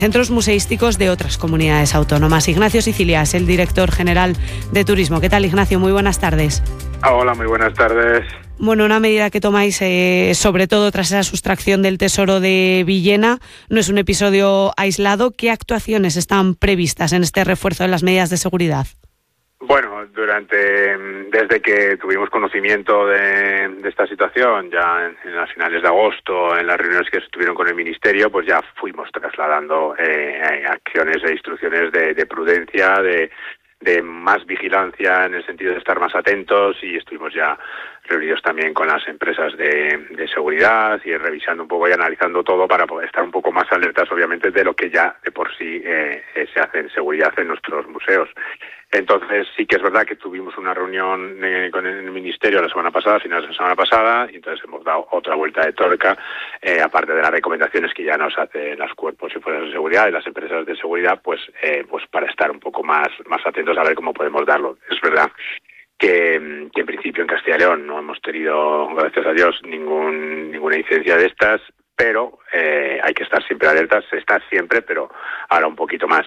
Centros museísticos de otras comunidades autónomas. Ignacio Sicilia es el director general de Turismo. ¿Qué tal, Ignacio? Muy buenas tardes. Hola, muy buenas tardes. Bueno, una medida que tomáis, sobre todo tras esa sustracción del tesoro de Villena, no es un episodio aislado. ¿Qué actuaciones están previstas en este refuerzo de las medidas de seguridad? Bueno, desde que tuvimos conocimiento de esta situación, ya en las finales de agosto, en las reuniones que se tuvieron con el Ministerio, pues ya fuimos trasladando acciones e instrucciones de prudencia, de más vigilancia en el sentido de estar más atentos, y estuvimos ya reunidos también con las empresas de seguridad y revisando un poco y analizando todo para poder estar un poco más alertas, obviamente, de lo que ya de por sí se hace en seguridad en nuestros museos. Entonces sí que es verdad que tuvimos una reunión con el Ministerio la semana pasada, finales de la semana pasada, y entonces hemos dado otra vuelta de tuerca, aparte de las recomendaciones que ya nos hacen los cuerpos y fuerzas de seguridad y las empresas de seguridad, pues para estar un poco más atentos a ver cómo podemos darlo. Es verdad que en principio en Castilla y León no hemos tenido, gracias a Dios, ninguna incidencia de estas, pero hay que estar siempre alertas, se está siempre, pero ahora un poquito más.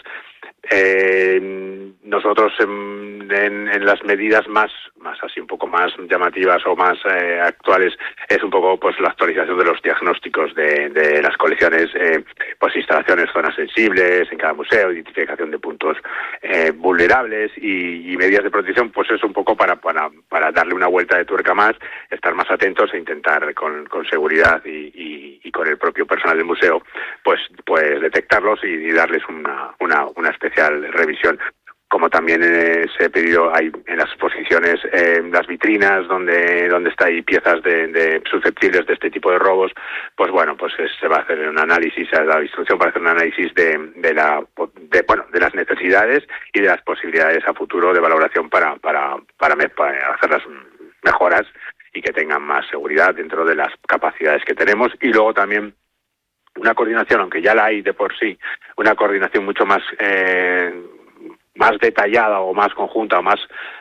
Nosotros en las medidas más así un poco más llamativas o más actuales es un poco pues la actualización de los diagnósticos de las colecciones, pues instalaciones, zonas sensibles en cada museo, identificación de puntos vulnerables y medidas de protección. Pues es un poco para darle una vuelta de tuerca más, estar más atentos e intentar con seguridad y con el propio personal del museo pues detectarlos y darles una especial revisión. Como también se ha pedido, hay en las exposiciones, las vitrinas donde está ahí piezas de susceptibles de este tipo de robos, pues bueno, pues se va a hacer un análisis, se ha dado instrucción para hacer un análisis de las necesidades y de las posibilidades a futuro de valoración para hacer las mejoras y que tengan más seguridad dentro de las capacidades que tenemos. Y luego también una coordinación, aunque ya la hay de por sí, una coordinación mucho más detallada o más conjunta o más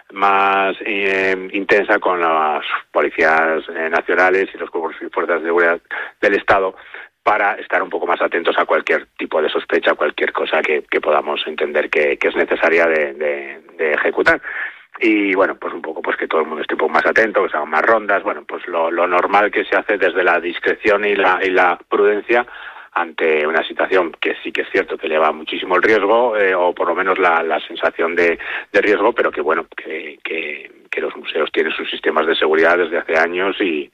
intensa con las policías nacionales y los cuerpos y fuerzas de seguridad del Estado, para estar un poco más atentos a cualquier tipo de sospecha, cualquier cosa que podamos entender que es necesaria de ejecutar. Y bueno, pues un poco pues que todo el mundo esté un poco más atento, que se hagan más rondas, bueno, pues lo normal que se hace desde la discreción y la prudencia ante una situación que sí que es cierto que lleva muchísimo el riesgo, o por lo menos la sensación de riesgo, pero que bueno, que los museos tienen sus sistemas de seguridad desde hace años y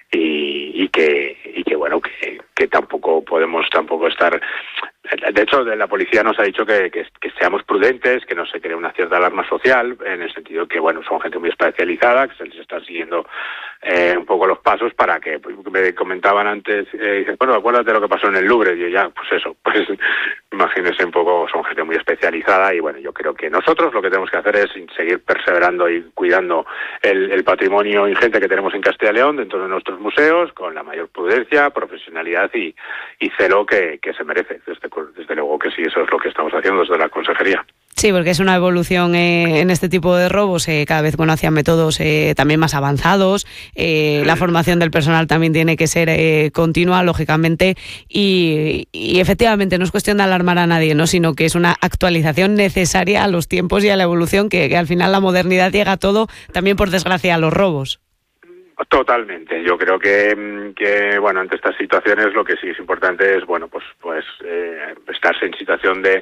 que bueno, que tampoco podemos estar. De hecho, la policía nos ha dicho que seamos prudentes, que no se cree una cierta alarma social, en el sentido que, bueno, son gente muy especializada, que se les están siguiendo un poco los pasos para que, me comentaban antes, dicen, bueno, acuérdate de lo que pasó en el Louvre, y yo ya, pues eso, pues imagínense un poco, son gente muy especializada, y bueno, yo creo que nosotros lo que tenemos que hacer es seguir perseverando y cuidando el patrimonio ingente que tenemos en Castilla y León dentro de nuestros museos, con la mayor prudencia, profesionalidad y celo que se merece. Desde luego que sí, eso es lo que estamos haciendo desde la Consejería. Sí, porque es una evolución en este tipo de robos, cada vez hacia métodos también más avanzados. La formación del personal también tiene que ser continua, lógicamente, y efectivamente no es cuestión de alarmar a nadie, ¿no? Sino que es una actualización necesaria a los tiempos y a la evolución, que al final la modernidad llega a todo, también por desgracia a los robos. Totalmente. Yo creo que bueno, ante estas situaciones lo que sí es importante es, bueno, pues estarse en situación de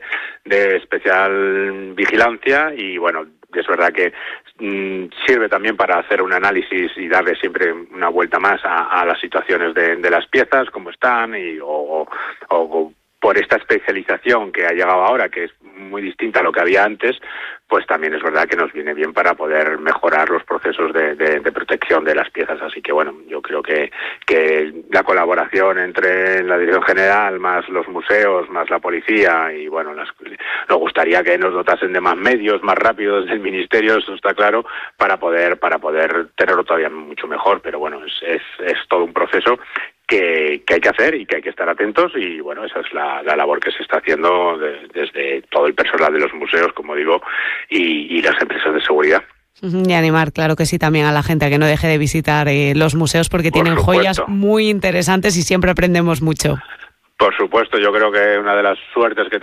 especial vigilancia y, bueno, es verdad que sirve también para hacer un análisis y darle siempre una vuelta más a las situaciones de las piezas, cómo están o por esta especialización que ha llegado ahora, que es muy distinta a lo que había antes, pues también es verdad que nos viene bien para poder mejorar los procesos de protección de las piezas. Así que bueno, yo creo que la colaboración entre la Dirección General, más los museos, más la policía, y bueno, nos gustaría que nos dotasen de más medios, más rápido desde el Ministerio, eso está claro, para poder tenerlo todavía mucho mejor. Pero bueno, es todo un proceso que hay que hacer y que hay que estar atentos, y bueno, esa es la labor que se está haciendo desde todo el personal de los museos, como digo, y las empresas de seguridad. Y animar, claro que sí, también a la gente a que no deje de visitar los museos, porque tienen joyas muy interesantes y siempre aprendemos mucho. Por supuesto, yo creo que una de las suertes que